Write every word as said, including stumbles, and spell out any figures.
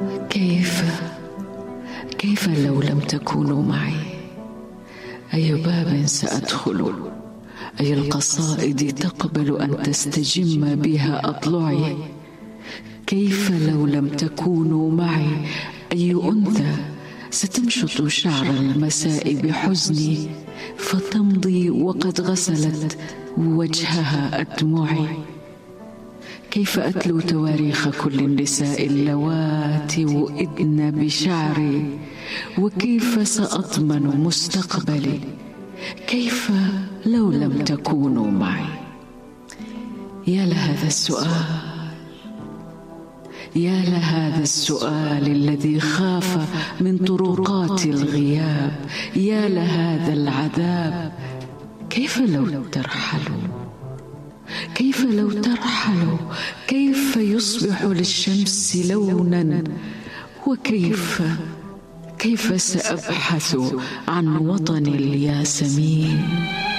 كيف كيف لو لم تكونوا معي؟ أي باب سأدخل؟ أي القصائد تقبل أن تستجم بها أضلعي؟ كيف لو لم تكونوا معي؟ أي أنثى ستمشط شعر المساء بحزني فتمضي وقد غسلت وجهها أدمعي؟ كيف أتلو تواريخ كل النساء اللواتي وئدن بشعري؟ وكيف سأضمن مستقبلي؟ كيف لو لم تكونوا معي؟ يا لهذا السؤال، يا لهذا السؤال الذي خاف من طرقات الغياب، يا لهذا العذاب. كيف لو ترحلوا؟ كيف لو ترحلوا؟ كيف يصبح للشمس لونا؟ وكيف كيف سأبحث عن وطن الياسمين؟